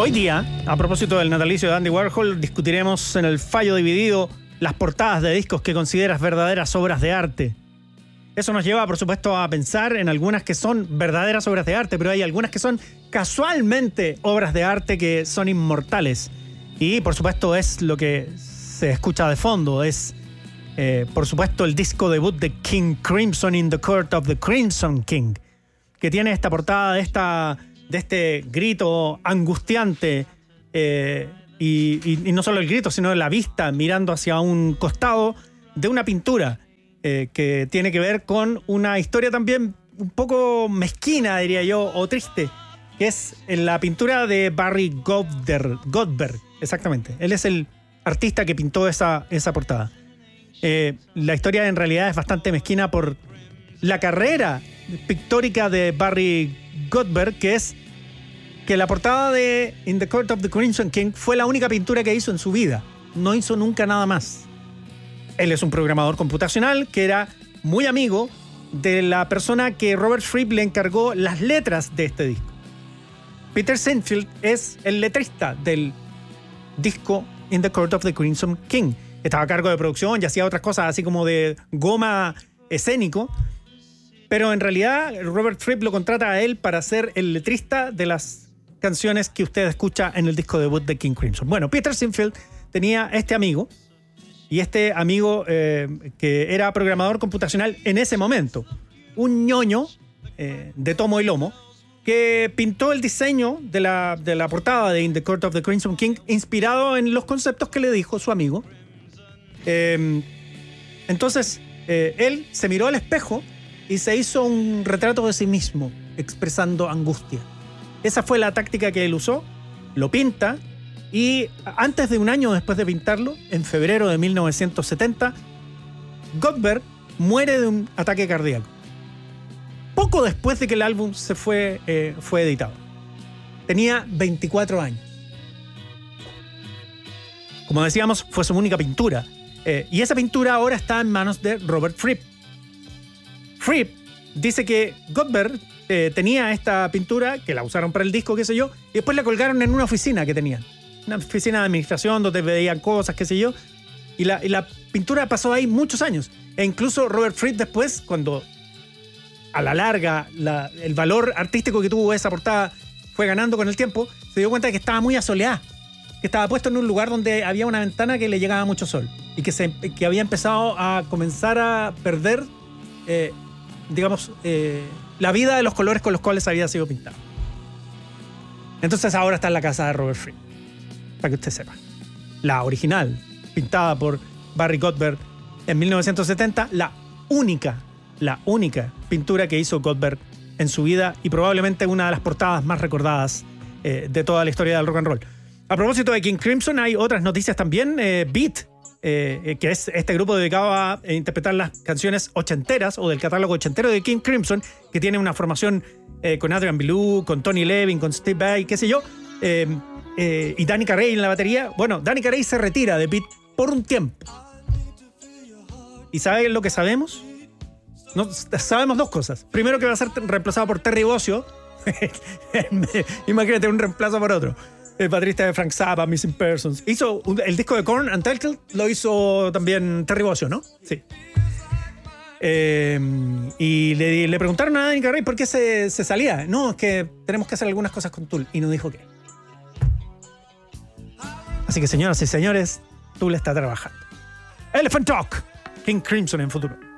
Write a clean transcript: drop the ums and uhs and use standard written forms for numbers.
Hoy día, a propósito del natalicio de Andy Warhol, discutiremos en el fallo dividido las portadas de discos que consideras verdaderas obras de arte. Eso nos lleva, por supuesto, a pensar en algunas que son verdaderas obras de arte, pero hay algunas que son casualmente obras de arte que son inmortales. Y, por supuesto, es lo que se escucha de fondo. Es, por supuesto, el disco debut de King Crimson, In the Court of the Crimson King, que tiene esta portada de este grito angustiante, y no solo el grito, sino la vista mirando hacia un costado de una pintura que tiene que ver con una historia también un poco mezquina, diría yo, o triste, que es la pintura de Barry Goldberg, exactamente. Él es el artista que pintó esa portada. La historia en realidad es bastante mezquina por la carrera pictórica de Barry Goldberg, que es que la portada de In the Court of the Crimson King fue la única pintura que hizo en su vida. No hizo nunca nada más. Él es un programador computacional que era muy amigo de la persona que Robert Fripp le encargó las letras de este disco. Peter Sinfield es el letrista del disco In the Court of the Crimson King. Estaba a cargo de producción y hacía otras cosas así como de goma escénico. Pero en realidad Robert Fripp lo contrata a él para ser el letrista de las canciones que usted escucha en el disco debut de King Crimson. Bueno, Peter Sinfield tenía este amigo, y este amigo que era programador computacional en ese momento, un ñoño de tomo y lomo, que pintó el diseño de la portada de In the Court of the Crimson King inspirado en los conceptos que le dijo su amigo. Entonces, él se miró al espejo y se hizo un retrato de sí mismo, expresando angustia. Esa fue la táctica que él usó, lo pinta, y antes de un año después de pintarlo, en febrero de 1970, Goldberg muere de un ataque cardíaco. Poco después de que el álbum fue editado. Tenía 24 años. Como decíamos, fue su única pintura. Y esa pintura ahora está en manos de Robert Fripp. Fripp dice que Goldberg tenía esta pintura, que la usaron para el disco, qué sé yo, y después la colgaron en una oficina que tenían. Una oficina de administración donde veían cosas, qué sé yo. Y la pintura pasó ahí muchos años. E incluso Robert Fripp después, cuando a la larga el valor artístico que tuvo esa portada fue ganando con el tiempo, se dio cuenta de que estaba muy asoleada, que estaba puesto en un lugar donde había una ventana que le llegaba mucho sol y que había empezado a comenzar a perder la vida de los colores con los cuales había sido pintado. Entonces ahora está en la casa de Robert Fripp, para que usted sepa. La original, pintada por Barry Goldberg en 1970, la única pintura que hizo Goldberg en su vida y probablemente una de las portadas más recordadas de toda la historia del rock and roll. A propósito de King Crimson, hay otras noticias también. Beat, que es este grupo dedicado a interpretar las canciones ochenteras o del catálogo ochentero de King Crimson, que tiene una formación con Adrian Belew, con Tony Levin, con Steve Vai, qué sé yo, y Danny Carey en la batería. Bueno, Danny Carey se retira de Beat por un tiempo. ¿Y saben lo que sabemos? No, sabemos dos cosas. Primero, que va a ser reemplazado por Terry Bozzio. Imagínate un reemplazo por otro. El baterista de Frank Zappa, Missing Persons. Hizo el disco de Korn, Untitled, lo hizo también Terry Bozzio, ¿no? Sí. Y le preguntaron a Danny Carey por qué se salía. No, es que tenemos que hacer algunas cosas con Tool. Y no dijo qué. Así que, señoras y señores, Tool está trabajando. Elephant Talk, King Crimson en futuro.